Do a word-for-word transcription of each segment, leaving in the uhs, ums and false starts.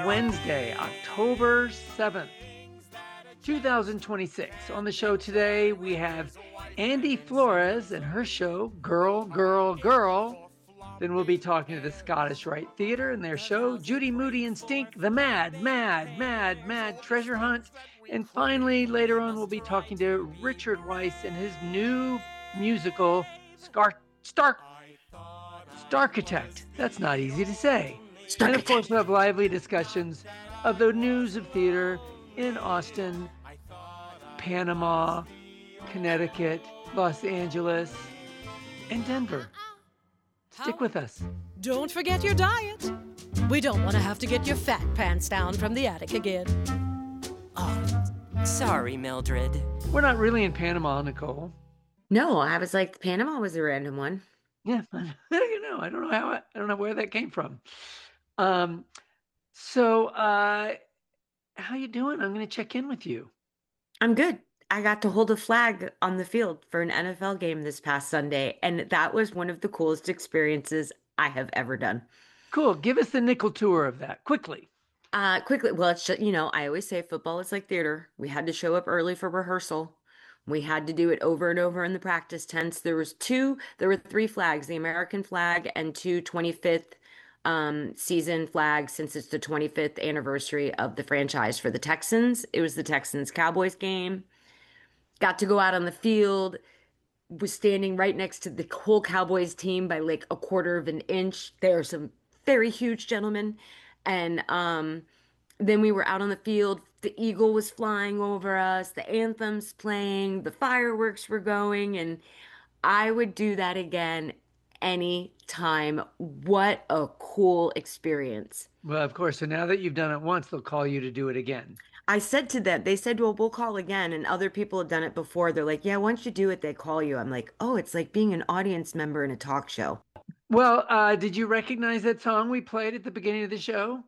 Wednesday, October seventh, two thousand twenty-six. On the show today, we have Andy Flores and her show, Girl, Girl, Girl. Then we'll be talking to the Scottish Rite Theatre and their show, Judy, Moody, and Stink, The Mad, Mad, Mad, Mad Treasure Hunt. And finally, later on, we'll be talking to Richard Weiss and his new musical, Scar- Stark, Starkitect. That's not easy to say. And of course, we'll have lively discussions of the news of theater in Austin, Panama, Connecticut, Los Angeles, and Denver. Stick with us. Don't forget your diet. We don't want to have to get your fat pants down from the attic again. Oh, sorry, Mildred. We're not really in Panama, Nicole. No, I was like, Panama was a random one. Yeah, you know, I don't know how, I, I don't know where that came from. Um, so, uh, how you doing? I'm going to check in with you. I'm good. I got to hold a flag on the field for an N F L game this past Sunday, and that was one of the coolest experiences I have ever done. Cool. Give us the nickel tour of that quickly. Uh, quickly. Well, it's just, you know, I always say football is like theater. We had to show up early for rehearsal. We had to do it over and over in the practice tents. There was two, there were three flags, the American flag and two twenty-fifth um, season flags, since it's the twenty-fifth anniversary of the franchise for the Texans. It was the Texans-Cowboys game. Got to go out on the field, was standing right next to the whole Cowboys team by like a quarter of an inch. There are some very huge gentlemen. And um, then we were out on the field. The eagle was flying over us. The anthem's playing. The fireworks were going. And I would do that again any time. What a cool experience. Well, of course. So now that you've done it once, they'll call you to do it again. I said to them, they said, well, we'll call again. And other people have done it before. They're like, yeah, once you do it, they call you. I'm like, oh, it's like being an audience member in a talk show. Well, uh, did you recognize that song we played at the beginning of the show?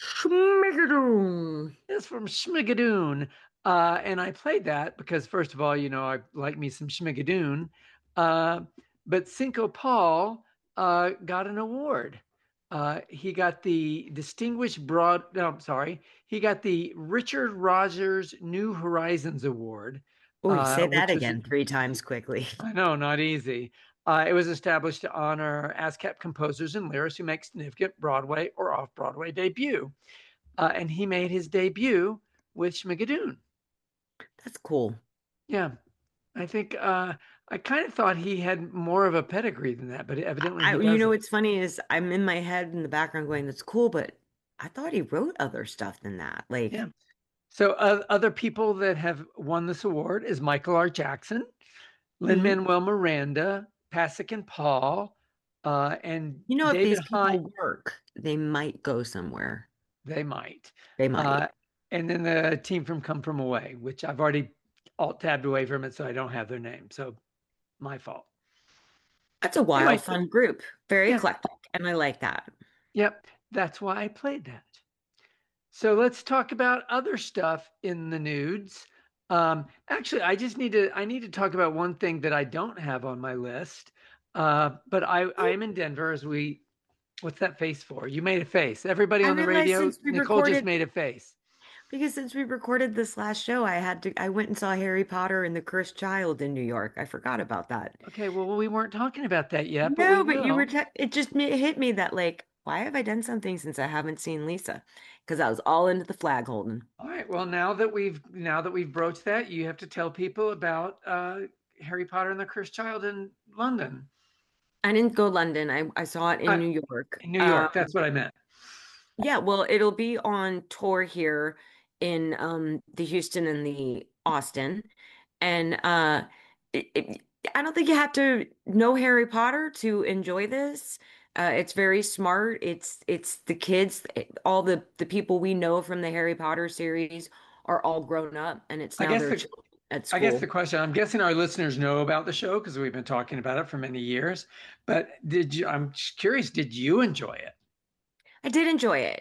Schmigadoon. It's from Schmigadoon. Uh, and I played that because, first of all, you know, I like me some Schmigadoon. Uh, but Cinco Paul uh, got an award. Uh, he got the Distinguished Broad, no, I'm sorry. He got the Richard Rogers New Horizons Award. Oh, you uh, say that which again was, three times quickly. I know, not easy. Uh, it was established to honor ASCAP composers and lyrics who make significant Broadway or off-Broadway debut. Uh, and he made his debut with Schmigadoon. That's cool. Yeah. I think uh, I kind of thought he had more of a pedigree than that, but evidently he I, doesn't. you know what's funny is I'm in my head in the background going, that's cool, but I thought he wrote other stuff than that. Like, yeah. So uh, other people that have won this award is Michael R. Jackson, Lin-Manuel mm-hmm. Miranda, Pasek and Paul, uh, and you know, David if these people Hine. work, they might go somewhere. They might. They might. Uh, and then the team from Come From Away, which I've already alt tabbed away from it, so I don't have their name. So my fault. That's a wild, anyway, fun group. Very yeah. eclectic, and I like that. Yep, that's why I played that. So let's talk about other stuff in the nudes. Um, actually, I just need to, I need to talk about one thing that I don't have on my list. Uh, but I, I am in Denver as we, what's that face for? You made a face. Everybody on the radio, Nicole recorded, just made a face. Because since we recorded this last show, I had to, I went and saw Harry Potter and the Cursed Child in New York. I forgot about that. Okay. Well, we weren't talking about that yet. No, but, but you were, te- it just it hit me that like, why have I done something since I haven't seen Lisa? Because I was all into the flag holding. All right. Well, now that we've now that we've broached that, you have to tell people about uh, Harry Potter and the Cursed Child in London. I didn't go London. I, I saw it in uh, New York. In New York. Um, that's what I meant. Yeah. Well, it'll be on tour here in um, the Houston and the Austin. And uh, it, it, I don't think you have to know Harry Potter to enjoy this. Uh, it's very smart. It's it's the kids, all the, the people we know from the Harry Potter series are all grown up, and it's now their children at school. I guess the question, I'm guessing our listeners know about the show because we've been talking about it for many years. But did you? I'm curious. Did you enjoy it? I did enjoy it.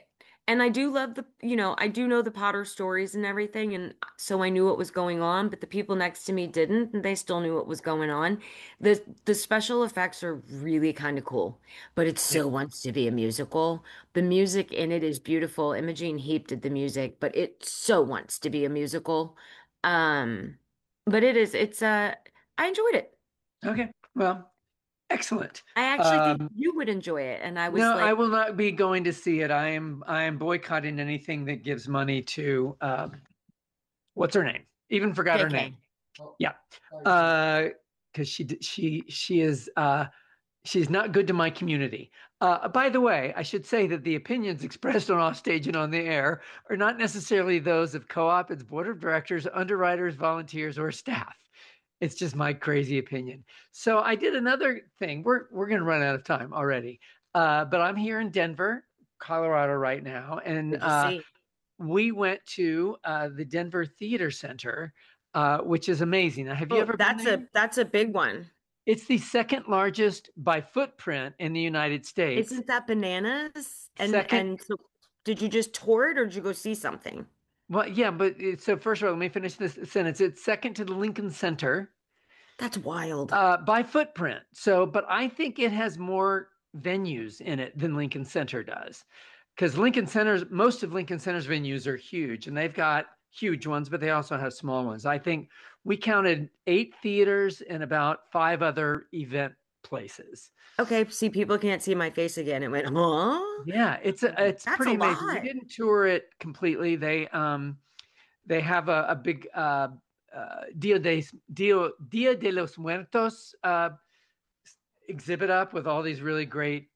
And I do love the, you know, I do know the Potter stories and everything, and so I knew what was going on, but the people next to me didn't, and they still knew what was going on. The the special effects are really kind of cool, but it Yeah. still wants to be a musical. The music in it is beautiful. Imogen Heap did the music, but it so wants to be a musical. Um, but it is, it's uh I enjoyed it. Okay. Well, excellent. I actually think Um, you would enjoy it. And I no, was I like, will not be going to see it. I am I am boycotting anything that gives money to um, what's her name? Even forgot her name. J K. Yeah. Uh, because she d- she she is uh she's not good to my community. Uh, by the way, I should say that the opinions expressed on Offstage and on the air are not necessarily those of co-op, its board of directors, underwriters, volunteers, or staff. It's just my crazy opinion. So I did another thing. We're we're going to run out of time already. Uh, but I'm here in Denver, Colorado right now, and Good to uh, see. we went to uh, the Denver Theater Center, uh, which is amazing. Now, have you Oh, ever been that's there? a that's a big one. It's the second largest by footprint in the United States. Isn't that bananas? And Second, and so did you just tour it or did you go see something? well, yeah, but it, so first of all, let me finish this sentence. It's second to the Lincoln Center That's wild. uh, by footprint. So, but I think it has more venues in it than Lincoln Center does, because Lincoln Center's most of Lincoln Center's venues are huge, and they've got huge ones, but they also have small ones. I think we counted eight theaters and about five other event places. Okay, see, people can't see my face again. It went, huh? Yeah, it's a, it's That's a pretty amazing. We lot. didn't tour it completely. They um they have a, a big uh, uh Dia de Dia, Dia de los Muertos uh exhibit up with all these really great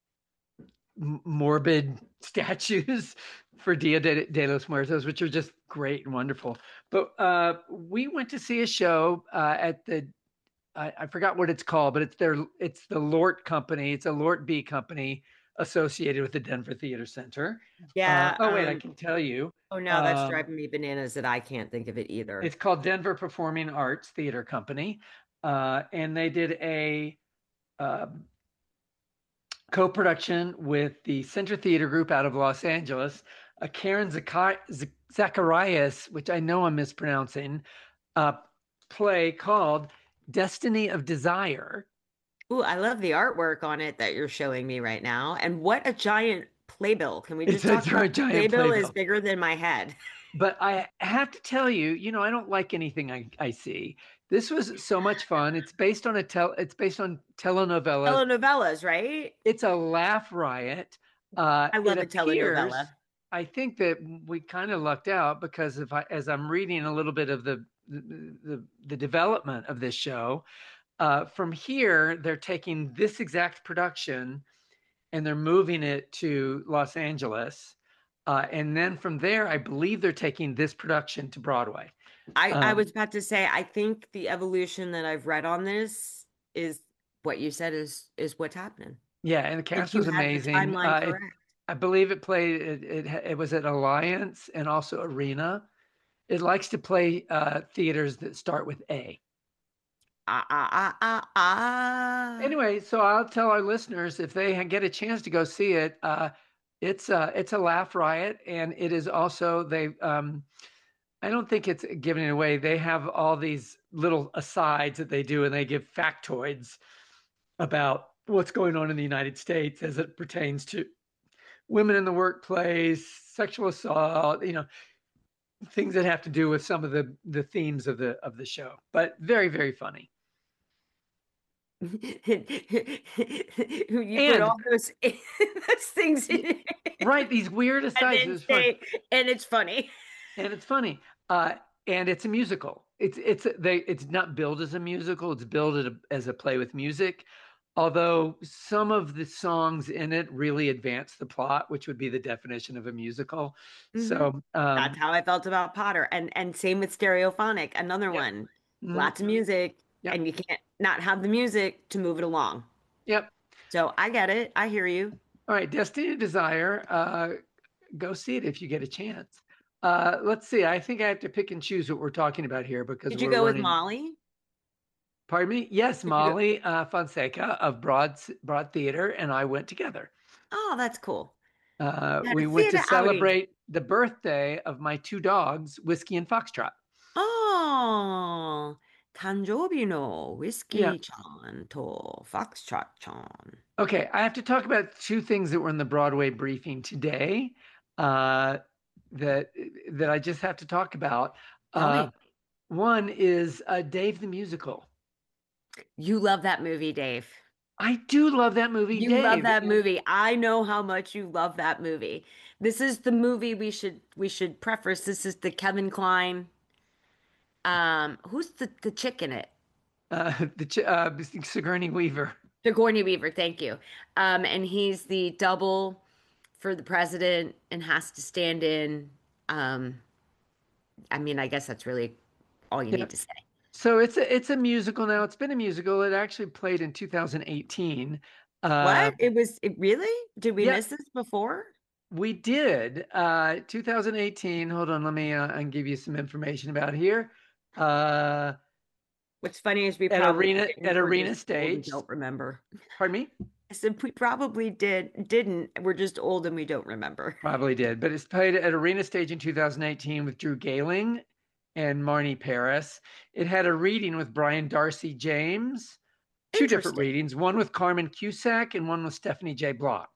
morbid statues for Dia de, de los Muertos, which are just great and wonderful. But uh we went to see a show uh at the I, I forgot what it's called, but it's their it's the Lort company. It's a Lort B company associated with the Denver Theater Center. Uh, Yeah. oh wait, I Um, can tell you. oh no, that's Um, driving me bananas that I can't think of it either. it's called Denver Performing Arts Theater Company, uh, and they did a uh, co-production with the Center Theater Group out of Los Angeles. A Karen Zacharias, which I know I'm mispronouncing, uh, play called Destiny of Desire. Ooh, I love the artwork on it that you're showing me right now. And what a giant playbill. Can we It's just a talk about giant playbill is playbill. bigger than my head? But I have to tell you, you know, I don't like anything I, I see. This was so much fun. It's based on a tel it's based on telenovelas. Telenovelas, right? It's a laugh riot. Uh, I it love a appears, telenovela. I think that we kind of lucked out because if I, as I'm reading a little bit of the the, the, the development of this show, uh, from here they're taking this exact production and they're moving it to Los Angeles. Uh, and then from there, I believe they're taking this production to Broadway. I, I Um, was about to say, I think the evolution that I've read on this is what you said is is what's happening. yeah, and the Like cast you was had the amazing. timeline Uh, it, correct. I believe it played. It, it it was at Alliance and also Arena. It likes to play uh, theaters that start with A. Ah ah ah ah ah. Anyway, so I'll tell our listeners if they get a chance to go see it, uh, it's a it's a laugh riot, and it is also they. Um, I don't think it's giving it away. They have all these little asides that they do, and they give factoids about what's going on in the United States as it pertains to women in the workplace, sexual assault, you know, things that have to do with some of the the themes of the of the show. But very, very funny. You put And all those, those things in right, these weird and asides then is fun. say, and it's funny. And it's funny. Uh, and it's a musical. It's it's they it's not billed as a musical. It's billed as a, as a play with music. Although some of the songs in it really advance the plot, which would be the definition of a musical. Mhm. So That's um, how I felt about Potter. And and same with Stereophonic, another yep, one. mhm, Lots of music, yep, and you can't not have the music to move it along. yep. So I get it. I hear you. All right, Destiny of Desire. Uh, go see it if you get a chance. Uh, let's see. I think I have to pick and choose what we're talking about here because Did you we're go with running. Molly? Pardon me? Yes, Did you go? Molly uh, Fonseca of Broad Broad Theater and I went together. Oh, that's cool. Uh, Had a we went to theater outing. celebrate the birthday of my two dogs, Whiskey and Foxtrot. Oh, 誕生日の Yeah. whiskey ちゃんと foxtrot ちゃん。 Okay, I have to talk about two things that were in the Broadway briefing today uh, that that I just have to talk about. Tell Uh, me. one is uh, Dave the Musical. You love that movie, Dave. I do love that movie, You love Dave. that movie. I know how much you love that movie. This is the movie we should we should preface. This is the Kevin Kline. Um, who's the the chick in it? Uh, the ch- uh, Sigourney Weaver. Sigourney Weaver, thank you. Um, and he's the double for the president and has to stand in. Um, I mean, I guess that's really all you Yeah. need to say. So it's a it's a musical now. It's been a musical. It actually played in two thousand eighteen. Uh, What? It was it really? Did we yeah, miss this before? we did. Uh, two thousand eighteen. Hold on, let me uh, and give you some information about here. Uh, What's funny is we at probably Arena didn't. at We're Arena just old and Stage. don't remember. Pardon me? I said we probably did, didn't. We're just old and we don't remember. Probably did, but it's played at Arena Stage in two thousand eighteen with Drew Gayling and Marnie Paris. It had a reading with Brian Darcy James, two different Interesting. readings, one with Carmen Cusack and one with Stephanie J. Block.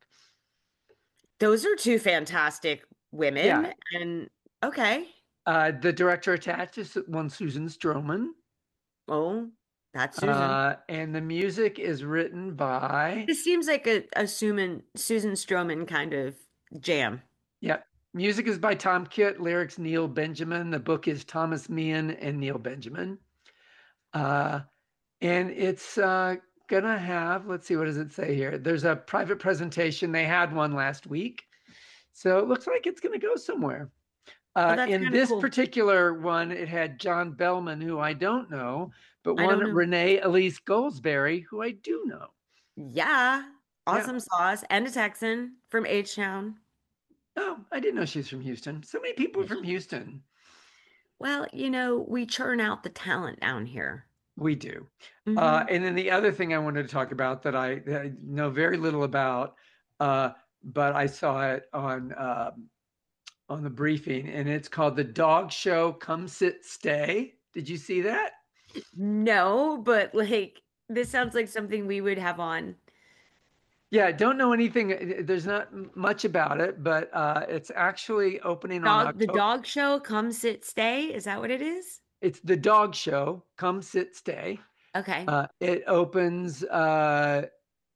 Those are two fantastic women. Yeah. And okay. Uh, the director attached is one Susan Stroman. Oh, that's Susan. Uh, and the music is written by. This seems like a, a Susan, Susan Stroman kind of jam. Yeah. Music is by Tom Kitt, lyrics Neil Benjamin. The book is Thomas Meehan and Neil Benjamin. Uh, and it's uh, gonna have, let's see, what does it say here? There's a private presentation. They had one last week. So it looks like it's gonna go somewhere. Uh, Oh, in this cool. particular one, it had John Bellman, who I don't know, but one Renee Elise Goldsberry, who I do know. Yeah. Awesome yeah. sauce. And a Texan from H-Town. Oh, I didn't know she's from Houston. So many people are from Houston. Well, you know, we churn out the talent down here. We do. Mm-hmm. Uh, and then the other thing I wanted to talk about that I, that I know very little about, uh, but I saw it on uh, on the briefing, and it's called The Dog Show Come Sit Stay. Did you see that? No, but like this sounds like something we would have on. Yeah, I don't know anything. There's not much about it, but uh, it's actually opening dog, on October. The Dog Show Come Sit Stay. Is that what it is? It's The Dog Show Come Sit Stay. Okay. Uh, it opens. Uh,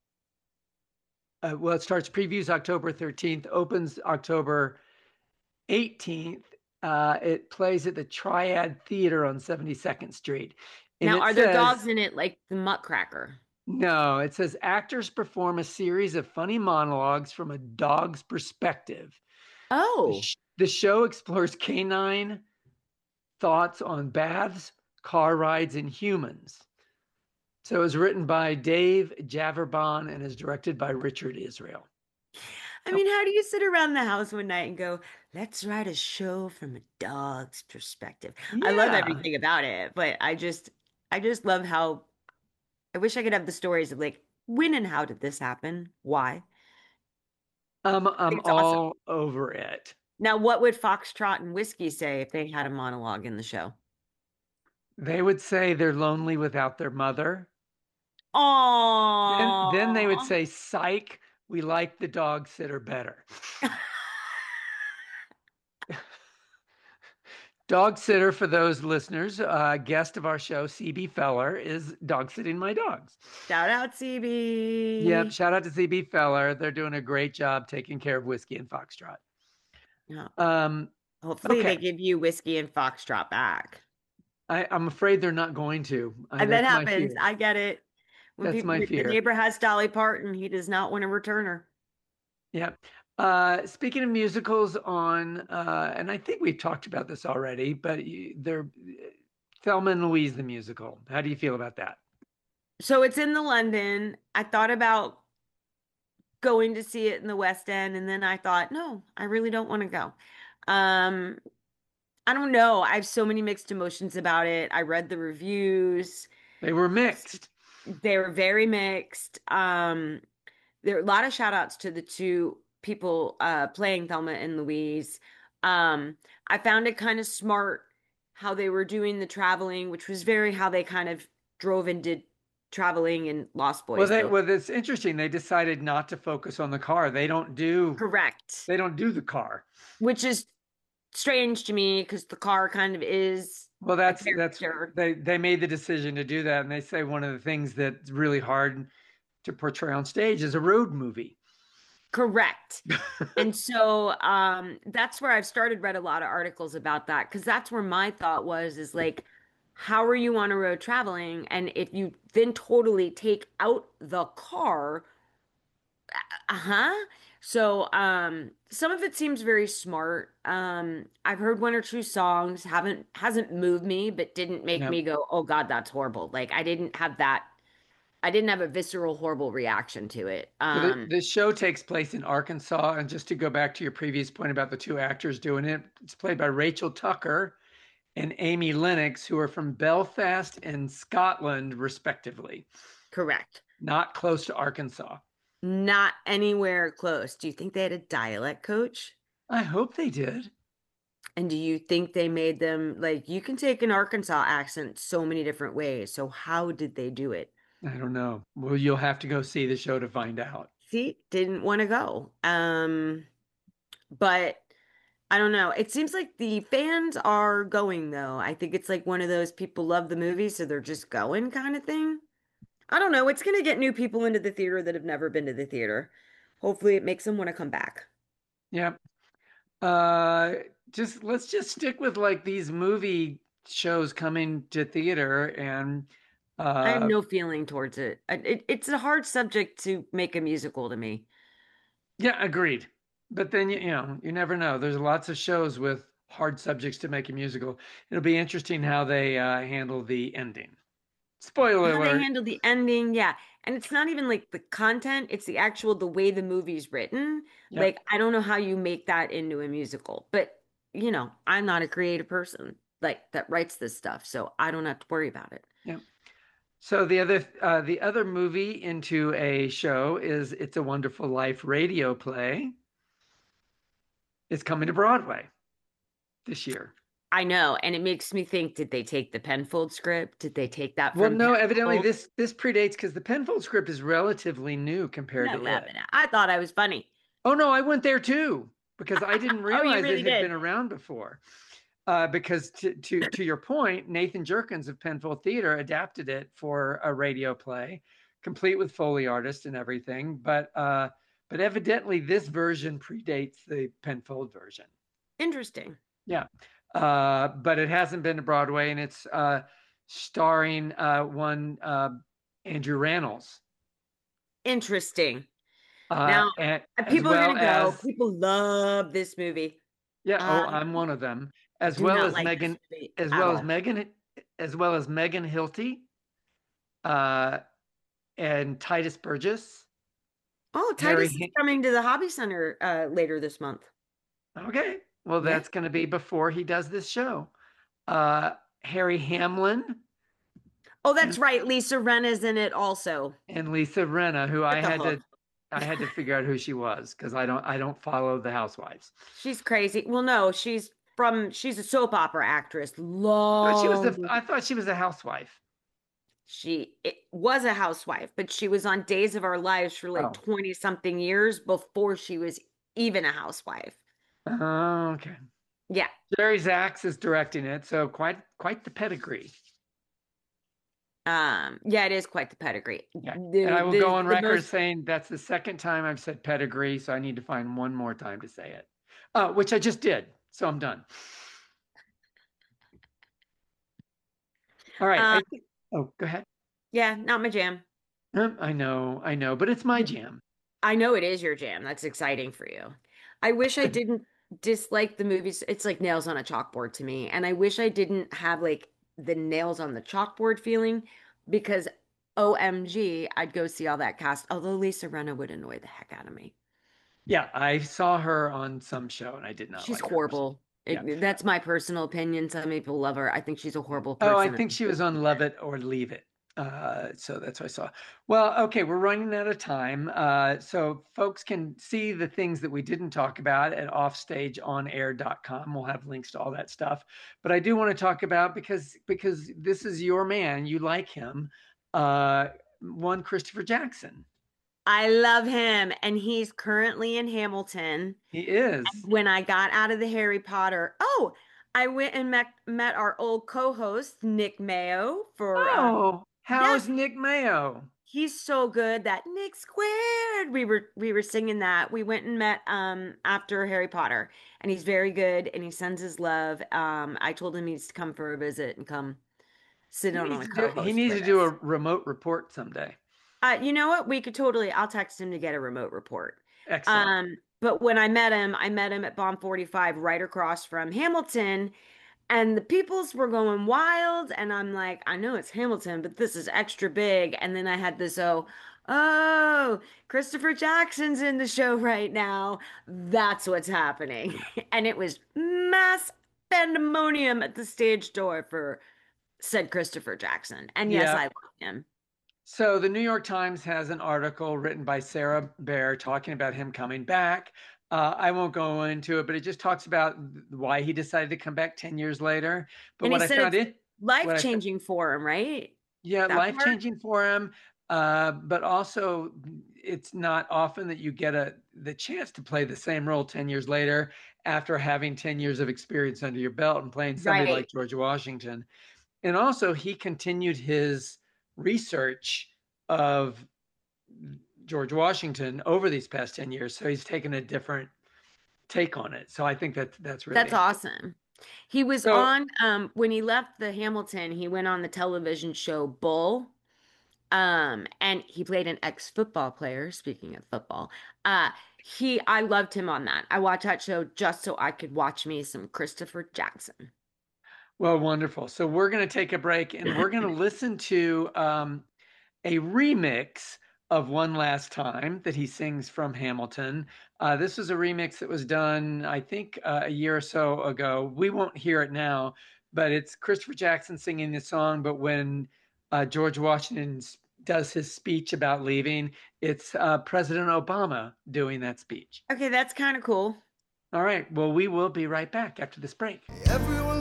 uh, well, it starts previews October thirteenth. Opens October eighteenth. Uh, it plays at the Triad Theater on seventy-second Street. And now, are there says, dogs in it like the Muttcracker? No, it says actors perform a series of funny monologues from a dog's perspective. Oh. The, sh- the show explores canine thoughts on baths, car rides, and humans. So it was written by Dave Javerbon and is directed by Richard Israel. I mean, how do you sit around the house one night and go, let's write a show from a dog's perspective? Yeah. I love everything about it, but I just, I just love how, I wish I could have the stories of like, when and how did this happen? Why? Um, I'm all awesome. over it. Now, what would Foxtrot and Whiskey say if they had a monologue in the show? They would say they're lonely without their mother. Oh. Then, then they would say, psych, we like the dog sitter better. Dog sitter, for those listeners, uh, guest of our show, C B Feller, is dog sitting my dogs. Shout out, C B. Yep, shout out to C B Feller. They're doing a great job taking care of Whiskey and Foxtrot. Yeah. Um, Hopefully okay. they give you Whiskey and Foxtrot back. I, I'm afraid they're not going to. And that happens. I get it. When That's people, my fear. The neighbor has Dolly Parton. He does not want to return her. Yeah. Uh, speaking of musicals on, uh, and I think we've talked about this already, but they're Thelma and Louise, the musical. How do you feel about that? So it's in the London. I thought about going to see it in the West End. And then I thought, no, I really don't want to go. Um, I don't know. I have so many mixed emotions about it. I read the reviews. They were mixed. They were very mixed. Um, there are a lot of shout outs to the two people uh playing Thelma and Louise. Um, I found it kind of smart how they were doing the traveling, which was very how they kind of drove and did traveling in Lost Well, Boys, they though. well, it's interesting. They decided not to focus on the car. They don't do Correct. they don't do the car. Which is strange to me because the car kind of is Well, a that's that's character. they they made the decision to do that, and they say one of the things that's really hard to portray on stage is a road movie. Correct. And so um that's where I've started read a lot of articles about that because that's where my thought was is like how are you on a road traveling and if you then totally take out the car, uh-huh. So um some of it seems very smart. Um I've heard one or two songs, haven't hasn't moved me, but didn't make Yeah. me go, "Oh God, that's horrible." Like I didn't have that I didn't have a visceral horrible reaction to it. Well, the, Um the show takes place in Arkansas, and just to go back to your previous point about the two actors doing it, it's played by Rachel Tucker and Amy Lennox, who are from Belfast and Scotland, respectively, correct. not close to Arkansas. Not anywhere close. Do you think they had a dialect coach? I hope they did. And do you think they made them like you can take an Arkansas accent so many different ways. So how did they do it? I don't know. Well, you'll have to go see the show to find out. See, didn't want to go. Um, but I don't know. It seems like the fans are going though. I think it's like one of those people love the movie, so they're just going kind of thing. I don't know. It's gonna get new people into the theater that have never been to the theater. Hopefully it makes them want to come back. Yep. Uh, just let's just stick with like these movie shows coming to theater and I have uh no feeling towards it. I- it. It's a hard subject to make a musical to me. yeah, agreed. But then you, you know, you never know. There's lots of shows with hard subjects to make a musical. It'll be interesting how they uh handle the ending. Spoiler How they alert. handle the ending, yeah. And it's not even like the content, it's the actual the way the movie's written. Yep. Like I don't know how you make that into a musical. But, you know, I'm not a creative person like that writes this stuff, so I don't have to worry about it. Yep. So the other uh the other movie into a show is It's a Wonderful Life radio play. It's coming to Broadway this year. I know, and it makes me think, did they take the Penfold script? Did they take that Well, from no, evidently Penfold? this this predates because the Penfold script is relatively new compared No, to no, it. no. I thought I was funny. Oh no, I went there too because I didn't Oh, you realize really it had did. been around before. Uh, because to, to to your point, Nathan Jerkins of Penfold Theater adapted it for a radio play, complete with Foley artist and everything. But uh, but evidently this version predates the Penfold version. Interesting. Yeah, uh, but it hasn't been to Broadway, and it's uh, starring uh, one uh, Andrew Rannells. Interesting. Uh, Now, and, uh, as people are well gonna go. as People love this movie. yeah, oh, Um, I'm one of them. As do well not as like this Megan, movie as at well as all. Megan, as well as Megan Hilty, uh, and Titus Burgess. Oh, Harry Titus is Ham- coming to the Hobby Center uh, later this month. Okay, well Yeah. that's going to be before he does this show. Uh, Harry Hamlin Oh, that's right. Lisa Rinna's in it also. and Lisa Renna, who I What the had to hook? I had to figure out who she was because I don't I don't follow the Housewives. She's crazy. Well, no, she's from she's a soap opera actress. I thought she was a Long I thought she was a housewife. she it was a housewife, but she was on Days of Our Lives for like Oh. twenty something years before she was even a housewife. Oh, okay. Yeah. Jerry Zaks is directing it, so quite quite the pedigree. Um, yeah, it is quite the pedigree. Yeah. The- And I will the- go on the record most- saying that's the second time I've said pedigree, so I need to find one more time to say it. Uh, which I just did, so I'm done. All right. I Um, think, oh, go ahead. yeah, not my jam. Um, I know, I know, but it's my jam. I know it is your jam. That's exciting for you. I wish I didn't dislike the movies. It's like nails on a chalkboard to me. And I wish I didn't have like the nails on the chalkboard feeling because O M G, I'd go see all that cast. Although Lisa Rinna would annoy the heck out of me. Yeah, I saw her on some show and I did not She's like her. horrible. It- Yeah. That's my personal opinion. Some people love her. I think she's a horrible person. Oh, I think she was on Love It or Leave It. Uh, so that's what I saw. Well, okay, we're running out of time. Uh, so folks can see the things that we didn't talk about at offstage on air dot com. We'll have links to all that stuff. But I do want to talk about, because because this is your man, you like him, uh, one Christopher Jackson. I love him, and he's currently in Hamilton. He is. When I got out of the Harry Potter, oh, I went and met met our old co-host Nick Mayo for. Oh, uh, how's yes, Nick Mayo? he's so good. That Nick Squared. We were we were singing that. We went and met um after Harry Potter, and he's very good, and he sends his love. Um, I told him he needs to come for a visit and come sit He in on needs a to do, he co-host needs to with do a us. remote report someday. Uh, you know what? We could totally. I'll text him to get a remote report. Excellent. Um, but when I met him, I met him at Bomb forty-five right across from Hamilton, and the peoples were going wild. And I'm like, I know it's Hamilton, but this is extra big. And then I had this, oh, oh, Christopher Jackson's in the show right now. That's what's happening. And it was mass pandemonium at the stage door for said Christopher Jackson. And yes, Yeah. I love him. So the New York Times has an article written by Sarah Baer talking about him coming back. Uh, I won't go into it, but it just talks about why he decided to come back ten years later. But And he what I said found it's it, what I, life-changing for him, right? yeah, That life part? changing for him. Uh, but also, it's not often that you get a the chance to play the same role ten years later after having ten years of experience under your belt and playing somebody like Right. George Washington. And also, he continued his research of George Washington over these past ten years. So he's taken a different take on it. So I think that that's really That's awesome. He was so. on um when he left the Hamilton, he went on the television show Bull. Um, and he played an ex-football player, speaking of football. Uh, he I loved him on that. I watched that show just so I could watch me some Christopher Jackson. Well, wonderful. So we're going to take a break and we're going to listen to um, a remix of One Last Time that he sings from Hamilton. Uh, this was a remix that was done, I think, uh, a year or so ago. We won't hear it now, but it's Christopher Jackson singing the song. But when uh, George Washington does his speech about leaving, it's uh, President Obama doing that speech. Okay, that's kind of cool. All right. Well, we will be right back after this break. Everyone